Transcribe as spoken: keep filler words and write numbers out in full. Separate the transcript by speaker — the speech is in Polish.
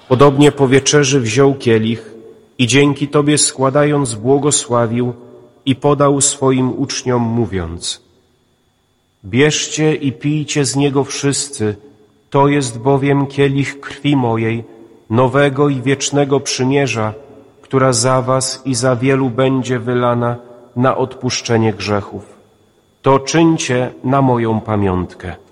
Speaker 1: Podobnie po wieczerzy wziął kielich i dzięki Tobie składając błogosławił i podał swoim uczniom mówiąc: bierzcie i pijcie z niego wszyscy, to jest bowiem kielich krwi mojej, nowego i wiecznego przymierza, która za was i za wielu będzie wylana na odpuszczenie grzechów. To czyńcie na moją pamiątkę.